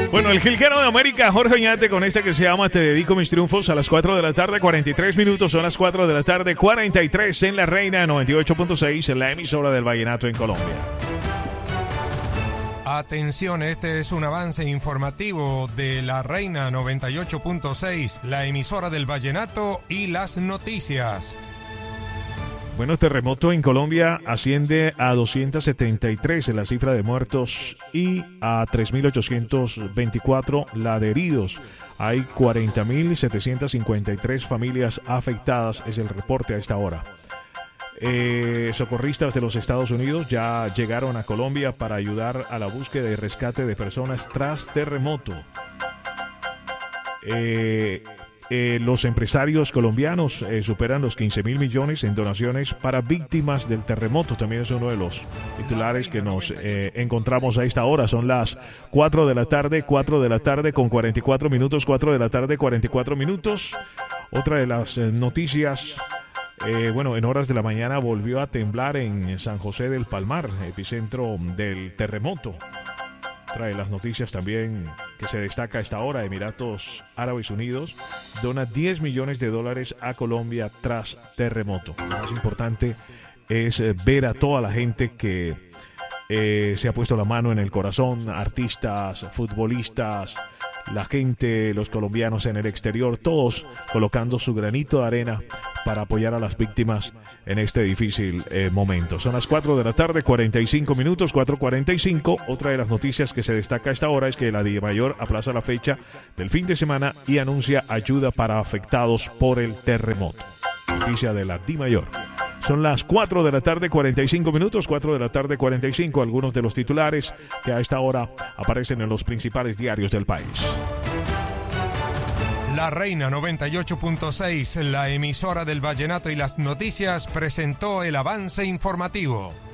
Bueno, el jilguero de América, Jorge Oñate, con esta que se llama Te dedico mis triunfos, a las 4 de la tarde, 43 minutos, son las 4 de la tarde, 43 en La Reina 98.6, en la emisora del Vallenato en Colombia. Atención, este es un avance informativo de La Reina 98.6, la emisora del Vallenato y las noticias. Bueno, terremoto en Colombia asciende a 273 en la cifra de muertos y a 3.824 la de heridos. Hay 40.753 familias afectadas, es el reporte a esta hora. Socorristas de los Estados Unidos ya llegaron a Colombia para ayudar a la búsqueda y rescate de personas tras terremoto. Los empresarios colombianos superan los 15.000 millones en donaciones para víctimas del terremoto. También es uno de los titulares que nos encontramos a esta hora. Son las 4 de la tarde con 44 minutos, 4 de la tarde, 44 minutos. Otra de las noticias, en horas de la mañana volvió a temblar en San José del Palmar, epicentro del terremoto. Trae las noticias también que se destaca a esta hora. Emiratos Árabes Unidos dona $10 millones a Colombia tras terremoto. Lo más importante es ver a toda la gente que se ha puesto la mano en el corazón, artistas, futbolistas, la gente, los colombianos en el exterior, todos colocando su granito de arena para apoyar a las víctimas en este difícil momento. Son las 4 de la tarde, 45 minutos, 4:45. Otra de las noticias que se destaca a esta hora es que la DIMAYOR aplaza la fecha del fin de semana y anuncia ayuda para afectados por el terremoto. Noticia de la DIMAYOR. Son las 4 de la tarde, 45 minutos, 4 de la tarde, 45. Algunos de los titulares que a esta hora aparecen en los principales diarios del país. La Reina 98.6, la emisora del Vallenato y las noticias, presentó el avance informativo.